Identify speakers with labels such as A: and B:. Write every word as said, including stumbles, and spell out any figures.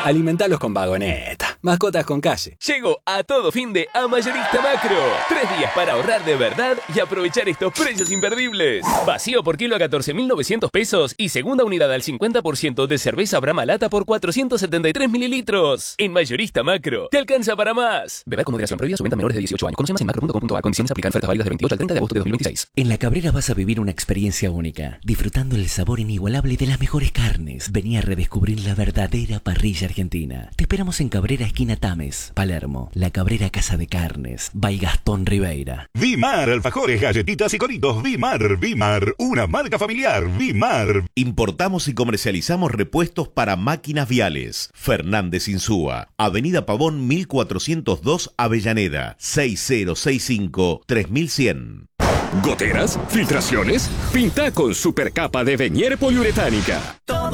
A: Alimentalos con vagoneta. Mascotas con calle.
B: Llego a todo fin de a Mayorista Macro. Tres días para ahorrar de verdad y aprovechar estos precios imperdibles. Vacío por kilo a catorce mil novecientos pesos y segunda unidad al cincuenta por ciento de cerveza Brahma Lata por cuatrocientos setenta y tres mililitros. En Mayorista Macro, te alcanza para más. Beber con moderación, prohibida su venta a menores de dieciocho años. Conoce más en macro punto com punto a. Condiciones aplican. Ofertas válidas del veintiocho al treinta de agosto de dos mil veintiséis.
C: En La Cabrera vas a vivir una experiencia única, disfrutando el sabor inigualable de las mejores carnes. Vení a redescubrir la verdadera parrilla argentina. Te esperamos en Cabrera, esquina Tames, Palermo. La Cabrera Casa de Carnes, by Gastón Ribeira.
D: Vimar, alfajores, galletitas y coritos. Vimar, Vimar, una marca familiar. Vimar.
E: Importamos y comercializamos repuestos para máquinas viales. Fernández Insúa, Avenida Pavón mil cuatrocientos dos, Avellaneda, seis cero seis cinco, tres mil cien.
F: ¿Goteras? ¿Filtraciones? Pinta con supercapa de Venier poliuretánica.